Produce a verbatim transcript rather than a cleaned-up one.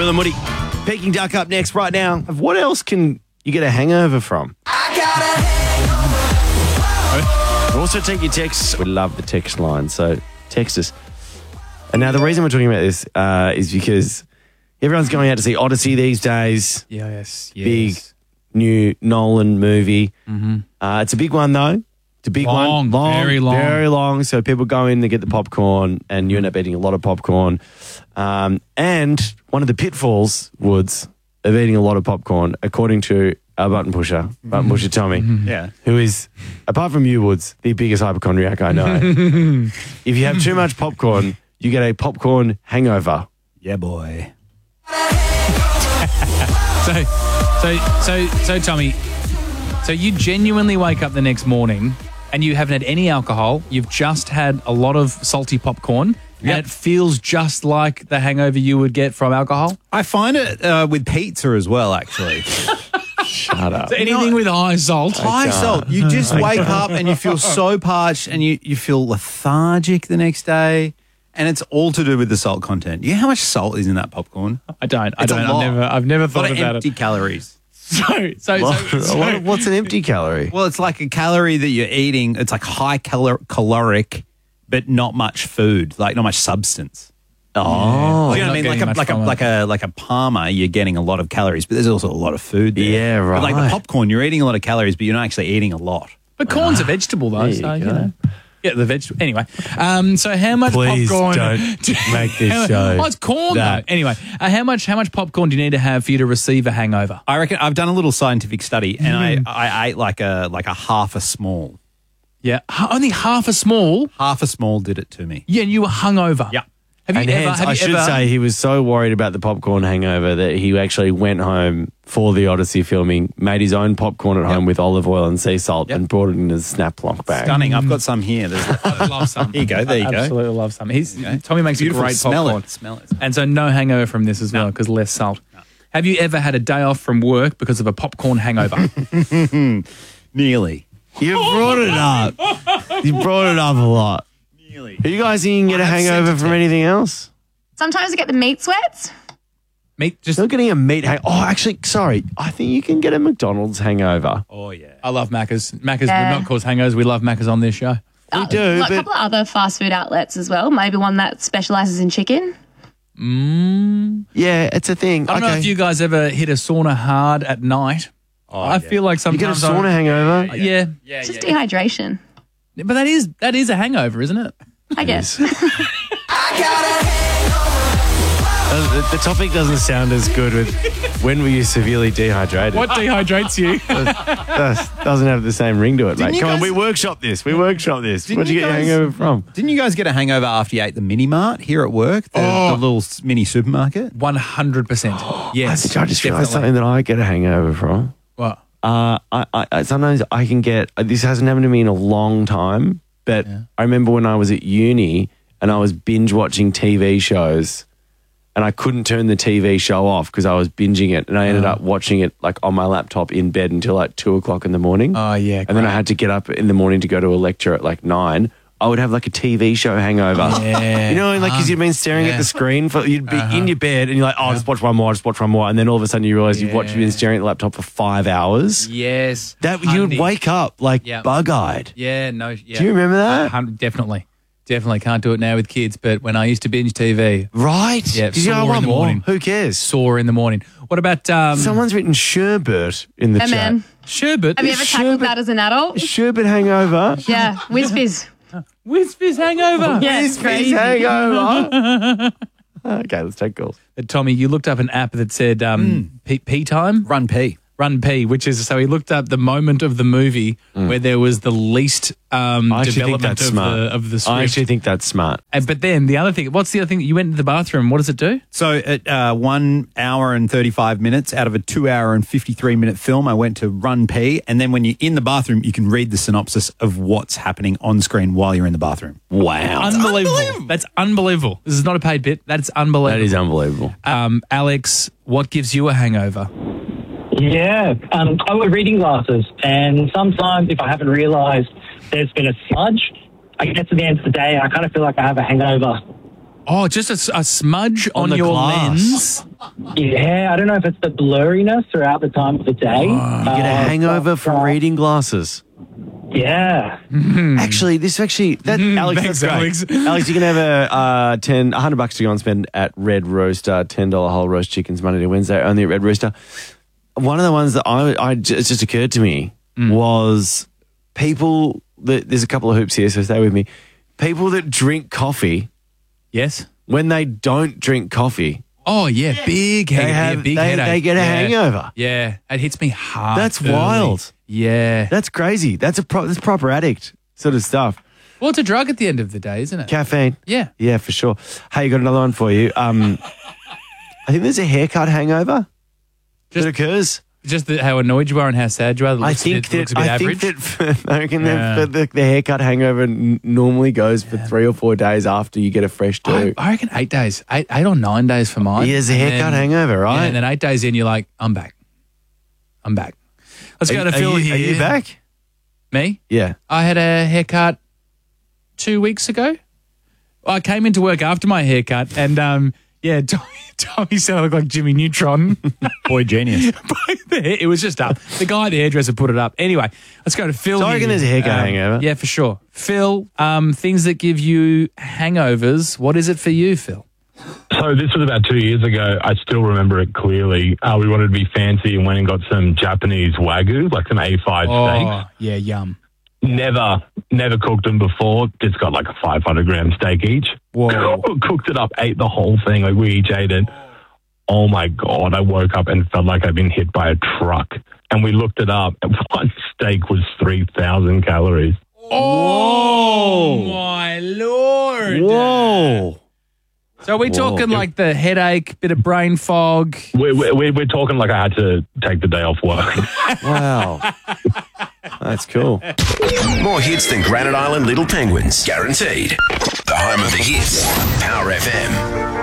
Will and Woody. Peking Duck up next right now. What else can you get a hangover from? I got a hangover. Also take your texts. We love the text line, so text us. And now the reason we're talking about this uh, is because everyone's going out to see Odyssey these days. Yes, yes. Big new Nolan movie. Mm-hmm. Uh, it's a big one though. It's a big long, one. Long, very long. Very long. So people go in, they get the popcorn, and you end up eating a lot of popcorn. Um, and one of the pitfalls, Woods, of eating a lot of popcorn, according to our button pusher, button pusher Tommy, yeah, who is, apart from you, Woods, the biggest hypochondriac I know. If you have too much popcorn, you get a popcorn hangover. Yeah, boy. so, so, so, so, Tommy, so you genuinely wake up the next morning and you haven't had any alcohol. You've just had a lot of salty popcorn. Yep. And it feels just like the hangover you would get from alcohol? I find it uh, with pizza as well, actually. Shut up. So anything Not, with high salt. High salt. You just wake up and you feel so parched and you, you feel lethargic the next day. And it's all to do with the salt content. You know how much salt is in that popcorn? I don't. I It's a don't. I've lot. never, I've never thought a lot of about empty it. calories. So, so, so, so, What- What's an empty calorie? Well, it's like a calorie that you're eating. It's like high calor- caloric, but not much food, like not much substance. Oh, you know what I mean? Like a like a like a like a Parma, you're getting a lot of calories, but there's also a lot of food there. Yeah, right. But like the popcorn, you're eating a lot of calories, but you're not actually eating a lot. But corn's a vegetable, though. There you so, you, go. know. Yeah, the vegetable. Anyway, um, so how much Please popcorn? don't make this How- show Oh, it's corn, that. though. Anyway, uh, how much how much popcorn do you need to have for you to receive a hangover? I reckon I've done a little scientific study, and Mm. I, I ate like a like a half a small. Yeah, H- only half a small. Half a small did it to me. Yeah, and you were hungover. Yeah. Have you And ever? hence, Have I you should ever, say he was so worried about the popcorn hangover that he actually went home for the Odyssey filming, made his own popcorn at home with olive oil and sea salt, Yep. and brought it in a snap lock bag. Stunning. I've got some here. There's, I love some. Here you go. There you go. Absolutely love some. He's, Tommy makes Beautiful. a great Smell popcorn. it. Smell it. And so no hangover from this as well because less salt. Have you ever had a day off from work because of a popcorn hangover? Nearly. You brought it up. You brought it up a lot. Nearly. Are you guys thinking you get a I've sent hangover it from to- anything else? Sometimes I get the meat sweats. Meat, just Not getting a meat hang. Oh, actually, sorry. I think you can get a McDonald's hangover. Oh yeah. I love Macca's. Macca's Yeah. would not cause hangovers. We love Macca's on this show. We do, Like a but couple of other fast food outlets as well. Maybe one that specialises in chicken. yeah, it's a thing. I don't know Okay. if you guys ever hit a sauna hard at night. Oh, I yeah. feel like You get a sometimes sauna I, hangover. yeah, It's just dehydration, but that is that is a hangover, isn't it? I guess. Uh, The, the topic doesn't sound as good with when were you severely dehydrated. What dehydrates you? Does, doesn't have the same ring to it, mate. you Come on, guys- we workshop this. We workshop this. Didn't Where'd you you get your guys- hangover from? Didn't you guys get a hangover after you ate the mini mart here at work? The, the little s- mini supermarket? One hundred percent. Yes, I just realised definitely. something that I get a hangover from. What? Uh, I, I, I sometimes I can get. This hasn't happened to me in a long time, but I remember when I was at uni and I was binge watching T V shows, and I couldn't turn the T V show off because I was binging it, and I ended up watching it like on my laptop in bed until like two o'clock in the morning. Oh yeah, and then I great. had to get up in the morning to go to a lecture at like nine. I would have like a T V show hangover. Yeah. You know, like because you'd been staring Yeah. at the screen for, you'd be in your bed and you're like, oh, just watch one more, just watch one more, and then all of a sudden you realise you've watched, you've been staring at the laptop for five hours. Yes. That you'd Hundy. wake up like Yeah. bug-eyed. Yeah, no. Yeah. Do you remember that? Hun- Definitely. Definitely can't do it now with kids, but when I used to binge T V, Right? Yeah, Did you sore go in one the more? morning. Who cares? sore in the morning. What about um, Someone's written sherbet in the Hey, chat. man. sherbet? Have you ever tackled that as an adult? Sherbet hangover. Yeah, whiz fizz. Whiz fizz hangover. Yeah, it's Fizz crazy. hangover. Okay, let's take calls. Uh, Tommy, you looked up an app that said Hmm. um, P-, P time? Run P. Run P, which is, so he looked up the moment of the movie where there was the least um, Hmm. I actually think development that's of smart. the, of the script. I actually think that's smart. And, but then the other thing, what's the other thing? You went into the bathroom. What does it do? So at uh, one hour and thirty-five minutes out of a two hour and fifty-three minute film, I went to Run P. And then when you're in the bathroom, you can read the synopsis of what's happening on screen while you're in the bathroom. Wow. Unbelievable. That's unbelievable. This is not a paid bit. That's unbelievable. That is unbelievable. Um, Alex, what gives you a hangover? Yeah, um, I wear reading glasses, and sometimes if I haven't realised there's been a smudge, I get to the end of the day, I kind of feel like I have a hangover. Oh, just a, s- a smudge on, On the your glass. lens. Yeah, I don't know if it's the blurriness throughout the time of the day. You get a Uh, hangover but, from uh, reading glasses. Yeah. Actually, this actually that Alex, thanks, that's great. Alex. Alex, you can have a uh, ten, a hundred bucks to go and spend at Red Rooster, ten dollar whole roast chickens Monday to Wednesday only at Red Rooster. One of the ones that I, I j- it just occurred to me was people that there's a couple of hoops here, so stay with me. People that drink coffee Yes. when they don't drink coffee, Oh, yeah, big they headache. have yeah, big they, headache. they get a yeah. hangover. Yeah, it hits me hard. That's early. wild. Yeah. That's crazy. That's a pro- that's proper addict sort of stuff. Well, it's a drug at the end of the day, isn't it? Caffeine. Yeah. Yeah, for sure. Hey, got another one for you. Um, I think there's a haircut hangover Just- that occurs. Just the, how annoyed you are and how sad you are. It I looks, think it that looks a bit I average. think that for, I reckon Yeah. that for the, the haircut hangover n- normally goes for three or four days after you get a fresh I, do. I reckon eight days, eight, eight or nine days for mine. Yeah, there's a And haircut then- hangover, right? Yeah, and then eight days in, you're like, I'm back. I'm back. Let's are, go to are Phil you, here. Are you back? Me? Yeah. I had a haircut two weeks ago. I came into work after my haircut, and um, yeah, Tommy, Tommy said I looked like Jimmy Neutron. Boy genius. But the hair- it was just up. The guy, the hairdresser, put it up. Anyway, let's go to Phil. So I here. reckon there's a haircut Um, hangover. Yeah, for sure. Phil, um, things that give you hangovers. What is it for you, Phil? So this was about two years ago. I still remember it clearly. Uh, we wanted to be fancy and went and got some Japanese Wagyu, like some A five steaks. yeah, yum. Never, never cooked them before. Just got like a five hundred gram steak each. Whoa. Cooked it up, ate the whole thing. Like we each ate it. Oh my God. I woke up and felt like I'd been hit by a truck. And we looked it up. And one steak was three thousand calories. Oh, my Lord. Whoa. So are we Whoa. talking like the headache, bit of brain fog? We're, we're, we're talking like I had to take the day off work. Wow. That's cool. More hits than Granite Island Little Penguins. Guaranteed. The home of the hits. Power F M.